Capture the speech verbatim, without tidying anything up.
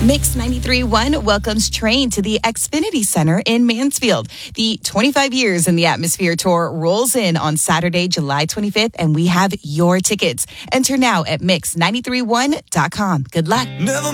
Mix ninety-three point one welcomes Train to the Xfinity Center in Mansfield. The twenty-five years in the Atmosphere Tour rolls in on Saturday, July twenty-fifth, and we have your tickets. Enter now at mix nine three one dot com. Good luck. Never